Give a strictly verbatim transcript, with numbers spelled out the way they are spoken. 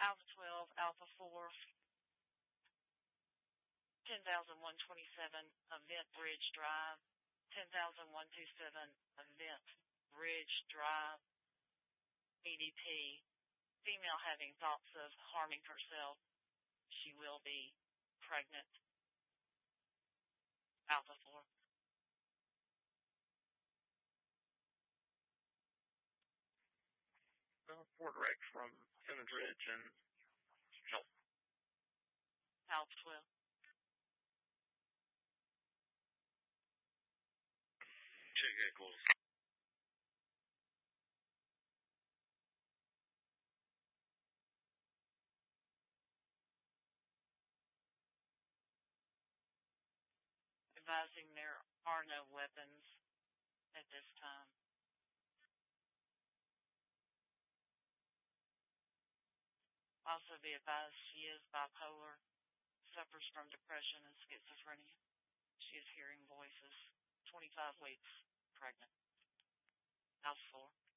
Alpha twelve, Alpha four, ten thousand one hundred twenty-seven, Event Bridge Drive, ten thousand one hundred twenty-seven, Event Bridge Drive, E D P, female having thoughts of harming herself. She will be pregnant. Alpha four. Uh, four direct from Simmons Ridge and Shelton. Alpha twelve. Two vehicles. Advising there are no weapons at this time. Also be advised she is bipolar, suffers from depression and schizophrenia. She is hearing voices. twenty-five weeks pregnant. Alpha four.